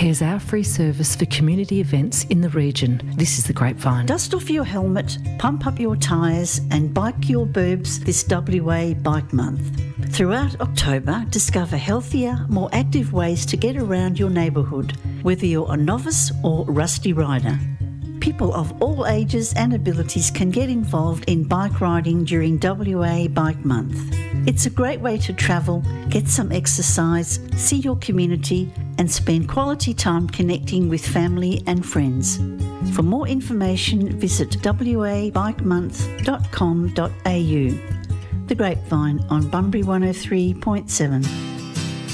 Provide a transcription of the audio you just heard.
prepares our free service for community events in the region. This is The Grapevine. Dust off your helmet, pump up your tyres and bike your burbs this WA Bike Month. Throughout October, discover healthier, more active ways to get around your neighbourhood, whether you're a novice or rusty rider. People of all ages and abilities can get involved in bike riding during WA Bike Month. It's a great way to travel, get some exercise, see your community and spend quality time connecting with family and friends. For more information, visit wabikemonth.com.au. The Grapevine on Bunbury 103.7.